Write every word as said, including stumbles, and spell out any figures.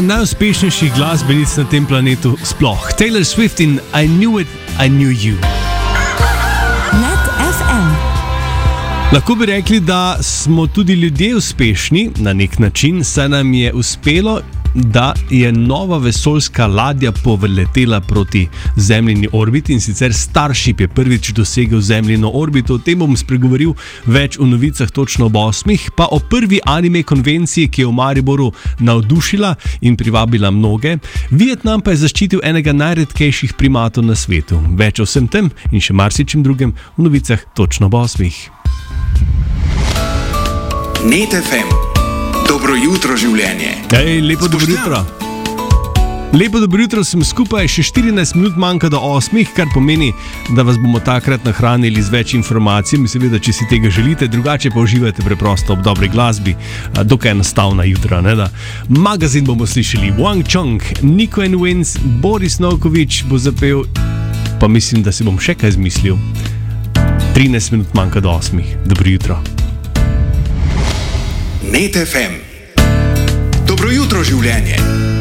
najuspešnejših glasbenic na tem planetu sploh. Taylor Swift in I Knew It, I Knew You. Net F M. Lahko bi rekli, da smo tudi ljudje uspešni na nek način, saj nam je uspelo, da je nova vesoljska ladja poletela proti zemljini orbiti, in sicer Starship je prvič dosegel zemljino orbito. O tem bom spregovoril več v novicah točno ob osmih, pa o prvi anime konvenciji, ki je v Mariboru navdušila in privabila mnoge. Vietnam pa je zaščitil enega najredkejših primatov na svetu. Več o vsem tem in še marsičem drugem v novicah točno ob osmih. Net F M. Dobro jutro, življenje. Ej, lepo dobro jutro. Lepo dobro jutro, sem skupaj, še štirinajst minut manjka do osmih, kar pomeni, da vas bomo takrat nahranili z več informacij. Mislim, da če si tega želite, drugače pa uživate preprosto ob dobri glasbi, dokaj enostavna jutra, ne da. Magazin bomo slišali, Wang Chung, Nico and Wins, Boris Novković bo zapel, pa mislim, da si bom še kaj zmislil. trinajst minut manjka do osmih. Dobro jutro. Net F M. Dobro jutro, življenje.